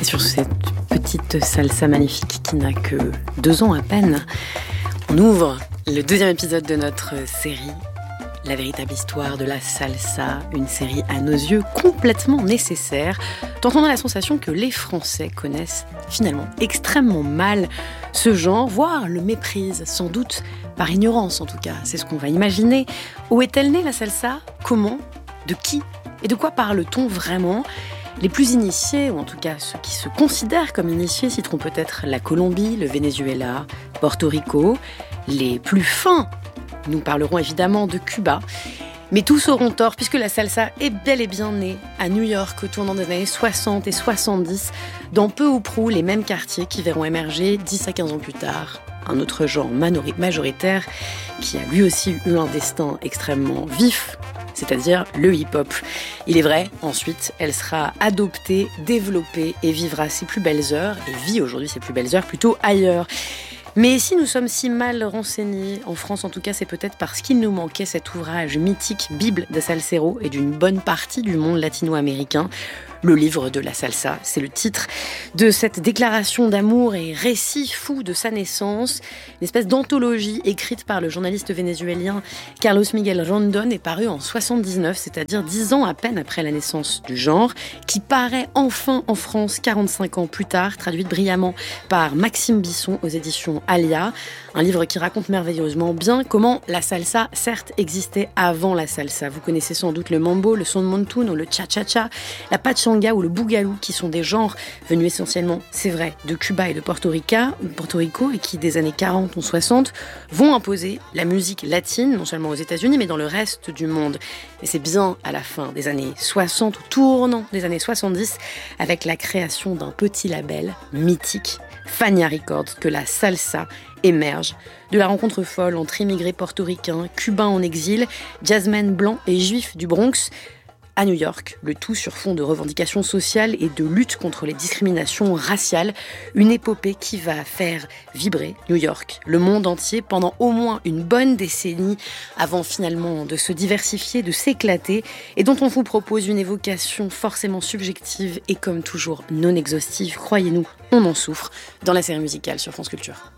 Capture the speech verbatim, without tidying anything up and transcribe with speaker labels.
Speaker 1: sur cette petite salsa magnifique qui n'a que deux ans à peine, on ouvre le deuxième épisode de notre série, La véritable histoire de la salsa, une série à nos yeux complètement nécessaire, tant on a la sensation que les Français connaissent finalement extrêmement mal ce genre, voire le méprisent, sans doute par ignorance en tout cas, c'est ce qu'on va imaginer. Où est-elle née la salsa ? Comment ? De qui ? Et de quoi parle-t-on vraiment ? Les plus initiés, ou en tout cas ceux qui se considèrent comme initiés, citeront peut-être la Colombie, le Venezuela, Porto Rico. Les plus fins, nous parlerons évidemment de Cuba. Mais tous auront tort, puisque la salsa est bel et bien née à New York au tournant des années soixante et soixante-dix, dans peu ou prou les mêmes quartiers qui verront émerger dix à quinze ans plus tard un autre genre majoritaire qui a lui aussi eu un destin extrêmement vif, c'est-à-dire le hip-hop. Il est vrai, ensuite, elle sera adoptée, développée et vivra ses plus belles heures, et vit aujourd'hui ses plus belles heures plutôt ailleurs. Mais si nous sommes si mal renseignés, en France en tout cas, c'est peut-être parce qu'il nous manquait cet ouvrage mythique, Bible de Salsero, et d'une bonne partie du monde latino-américain. Le livre de la salsa, c'est le titre de cette déclaration d'amour et récit fou de sa naissance. Une espèce d'anthologie écrite par le journaliste vénézuélien Carlos Miguel Rondon est parue en soixante-dix-neuf, c'est-à-dire dix ans à peine après la naissance du genre, qui paraît enfin en France quarante-cinq ans plus tard, traduite brillamment par Maxime Bisson aux éditions Alia. Un livre qui raconte merveilleusement bien comment la salsa, certes, existait avant la salsa. Vous connaissez sans doute le mambo, le son montuno, le cha-cha-cha, la pachanga ou le bougalou, qui sont des genres venus essentiellement, c'est vrai, de Cuba et de Porto Rica, Porto Rico, et qui, des années quarante ou soixante, vont imposer la musique latine, non seulement aux États-Unis, mais dans le reste du monde. Et c'est bien à la fin des années soixante, ou tournant des années soixante-dix, avec la création d'un petit label mythique, Fania Records, que la salsa émerge de la rencontre folle entre immigrés portoricains, cubains en exil, jazzmen blancs et juifs du Bronx, à New York, le tout sur fond de revendications sociales et de lutte contre les discriminations raciales, une épopée qui va faire vibrer New York, le monde entier, pendant au moins une bonne décennie, avant finalement de se diversifier, de s'éclater, et dont on vous propose une évocation forcément subjective et comme toujours non exhaustive. Croyez-nous, on en souffre, dans la série musicale sur France Culture.